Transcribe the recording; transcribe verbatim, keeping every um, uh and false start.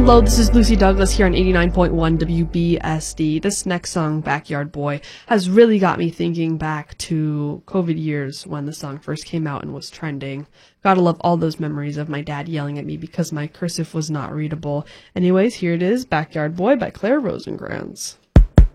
Hello, this is Lucy Douglas here on eighty-nine point one W B S D. This next song, Backyard Boy, has really got me thinking back to COVID years when the song first came out and was trending. Gotta love all those memories of my dad yelling at me because my cursive was not readable. Anyways, here it is, Backyard Boy by Claire Rosenkrantz.